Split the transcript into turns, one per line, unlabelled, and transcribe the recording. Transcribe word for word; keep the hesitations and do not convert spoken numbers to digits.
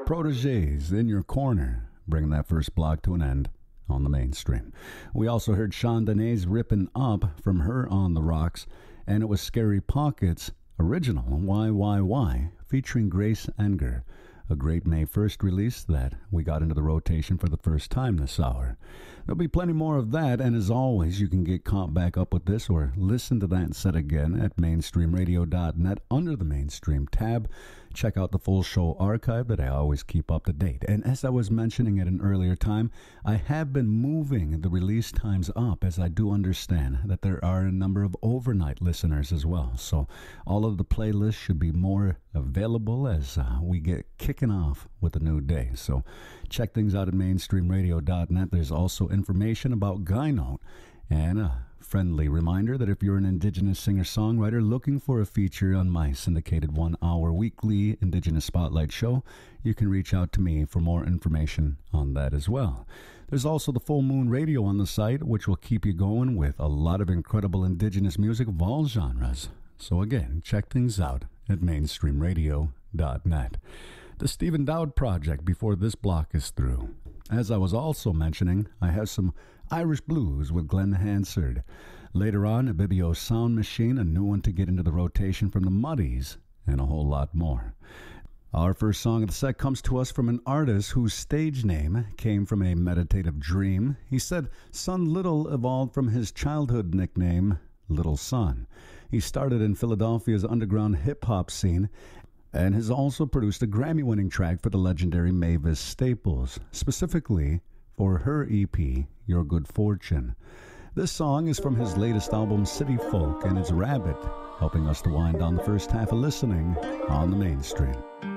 Protégés in your corner, bringing that first block to an end on the mainstream. We also heard Chandonnaise Rippin' Up from her On the Rocks, and it was Scary Pockets' original Why Why Why featuring Grace Enger, a great May first release that we got into the rotation for the first time this hour. There'll be plenty more of that, and as always, you can get caught back up with this or listen to that set again at mainstream radio dot net under the Mainstream tab. Check out the full show archive that I always keep up to date. And as I was mentioning at an earlier time, I have been moving the release times up as I do understand that there are a number of overnight listeners as well. So all of the playlists should be more available as uh, we get kicking off with a new day. So check things out at mainstream radio dot net. There's also information about Guy Note and a friendly reminder that if you're an Indigenous singer-songwriter looking for a feature on my syndicated one-hour weekly Indigenous Spotlight show, you can reach out to me for more information on that as well. There's also the Full Moon Radio on the site, which will keep you going with a lot of incredible Indigenous music of all genres. So again, check things out at mainstream radio dot net. The Stephen Dowd Project before this block is through. As I was also mentioning, I have some Irish blues with Glenn Hansard. Later on, a Bibio Sound Machine, a new one to get into the rotation from the Muddies, and a whole lot more. Our first song of the set comes to us from an artist whose stage name came from a meditative dream. He said Son Little evolved from his childhood nickname, Little Son. He started in Philadelphia's underground hip-hop scene and has also produced a Grammy-winning track for the legendary Mavis Staples, specifically for her E P, Your Good Fortune. This song is from his latest album, City Folk, and it's Rabbit, helping us to wind down the first half of listening on the Mainstream.